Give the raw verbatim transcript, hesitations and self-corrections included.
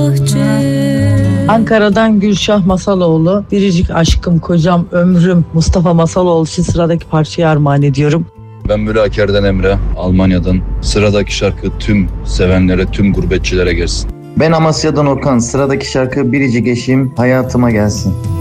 Ankara'dan Gülşah Masaloğlu, biricik aşkım, kocam, ömrüm Mustafa Masaloğlu için sıradaki parçayı armağan ediyorum. Ben Mülaker'den Emre, Almanya'dan. Sıradaki şarkı tüm sevenlere, tüm gurbetçilere gelsin. Ben Amasya'dan Okan. Sıradaki şarkı biricik eşim hayatıma gelsin.